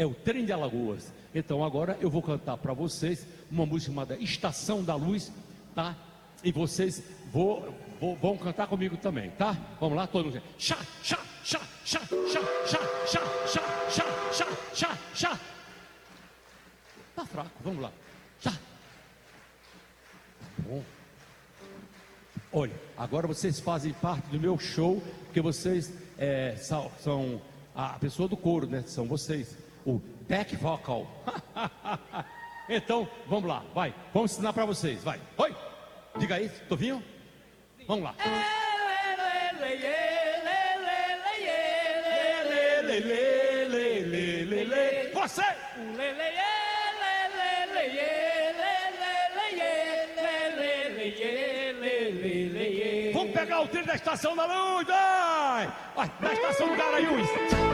é o Trem de Alagoas. Então agora eu vou cantar para vocês uma música chamada Estação da Luz, tá? E vocês vão cantar comigo também, tá? Vamos lá, todo mundo. Chá, chá, chá, chá, chá, chá, chá, chá, chá, chá, chá, chá. Tá fraco, vamos lá. Chá. Bom. Olha, agora vocês fazem parte do meu show, porque vocês são a pessoa do coro, né? São vocês, o back vocal. Então, vamos lá, vai. Vamos ensinar para vocês, vai. Oi, diga aí, Tovinho. Vamos lá. Você! Vamos pegar o trem da Estação da Luz, vai! Vai, da Estação do Garanhuns.